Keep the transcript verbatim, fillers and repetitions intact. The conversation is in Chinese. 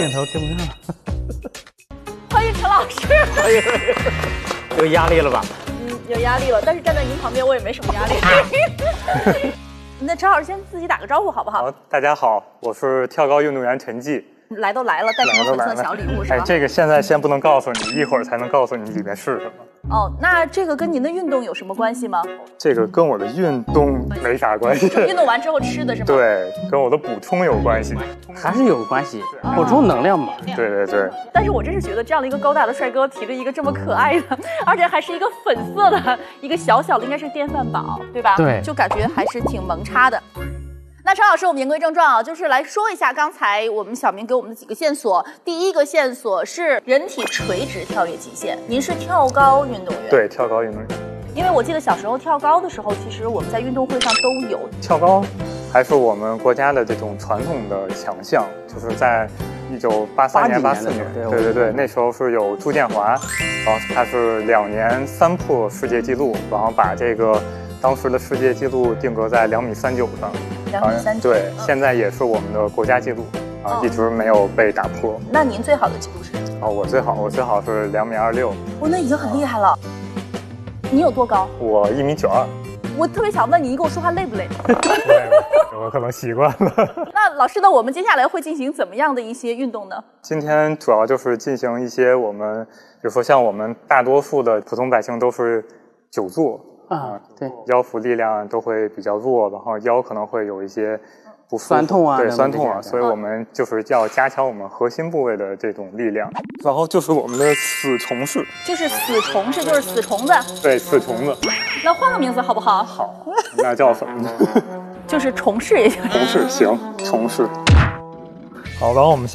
镜头跟不上了。 欢迎陈老师。 欢迎。有压力了吧？ 嗯，有压力了，但是站在您旁边我也没什么压力。那陈老师先自己打个招呼好不好？ 好，大家好，我是跳高运动员陈继。 来都来了，带什么粉色小礼物是吧？ 哎，这个现在先不能告诉你，一会儿才能告诉你里面是什么。 哦，那这个跟您的运动有什么关系吗？ 这个跟我的运动没啥关系。 运动完之后吃的是吗？ 对，跟我的补充有关系。 还是有关系，补充能量嘛。 对对对。 但是我真是觉得这样的一个高大的帅哥提着一个这么可爱的，而且还是一个粉色的一个小小的，应该是电饭煲，对吧？ 对， 就感觉还是挺萌插的。那陈老师，我们言归正传啊，就是来说一下刚才我们小明给我们的几个线索。第一个线索是人体垂直跳跃极限，您是跳高运动员？ 对，跳高运动员。 因为我记得小时候跳高的时候，其实我们在运动会上都有跳高，还是我们国家的这种传统的强项，就是在一九八三年、八四年，对对对，那时候是有朱建华，然后他是两年三破世界纪录，然后把这个当时的世界纪录定格在两米三九上。 两米三九， 对，现在也是我们的国家纪录啊，一直没有被打破。 那您最好的纪录是？ 哦，我最好，我最好是两米二六。 哦，那已经很厉害了。你有多高？ 我一米九二。 我特别想问你，你跟我说话累不累？ 我可能习惯了。 那老师呢？我们接下来会进行怎么样的一些运动呢？ 今天主要就是进行一些我们，比如说像我们大多数的普通百姓都是久坐啊，对， 腰腹力量都会比较弱，然后腰可能会有一些不酸痛啊， 对，酸痛啊，所以我们就是要加强我们核心部位的这种力量。然后就是我们的死虫式， 就是死虫式，就是死虫子。 对，死虫子。 那换个名字好不好？ 好，那叫什么呢？ 就是虫式也行。 虫式行，虫式。好，然后我们先。